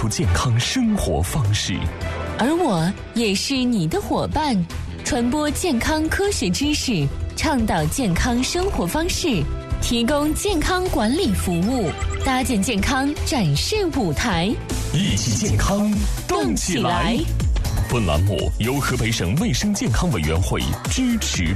出健康生活方式。 而我也是你的伙伴，传播健康科学知识，倡导健康生活方式，提供健康管理服务，搭建健康展示舞台， 一起健康动起来。本栏目由河北省卫生健康委员会支持